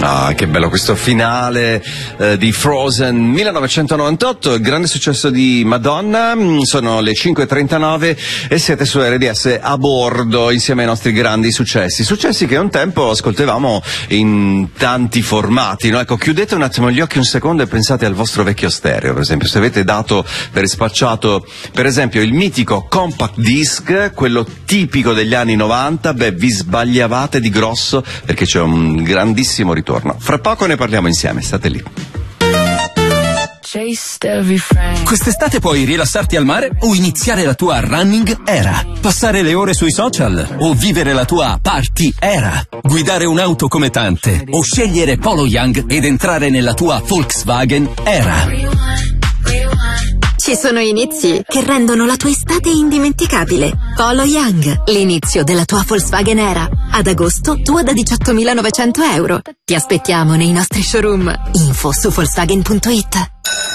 Ah, che bello questo finale di Frozen 1998, il grande successo di Madonna. Sono le 5:39 e siete su RDS a bordo insieme ai nostri grandi successi che un tempo ascoltavamo in tanti formati, no? Ecco, chiudete un attimo gli occhi un secondo e pensate al vostro vecchio stereo, per esempio. Se avete dato per spacciato per esempio il mitico compact disc, quello tipico degli anni 90, beh, vi sbagliavate di grosso, perché c'è un grandissimo ritorno. Fra poco ne parliamo insieme, state lì. Quest'estate puoi rilassarti al mare o iniziare la tua running era, passare le ore sui social o vivere la tua party era, guidare un'auto come tante o scegliere Polo Young ed entrare nella tua Volkswagen era. Ci sono inizi che rendono la tua estate indimenticabile. Polo Young, l'inizio della tua Volkswagen era. Ad agosto, tua da 18.900 euro. Ti aspettiamo nei nostri showroom. Info su Volkswagen.it.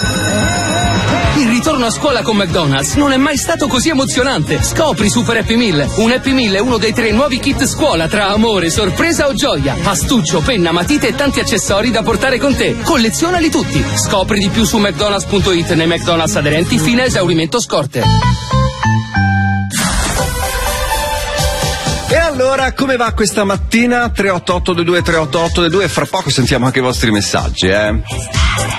Il ritorno a scuola con McDonald's non è mai stato così emozionante. Scopri Super Happy Meal. Un Happy Meal è uno dei 3 nuovi kit scuola tra amore, sorpresa o gioia. Astuccio, penna, matite e tanti accessori da portare con te. Collezionali tutti. Scopri di più su McDonald's.it nei McDonald's aderenti fino a esaurimento scorte. E allora, come va questa mattina? 388-2238-22, fra poco sentiamo anche i vostri messaggi,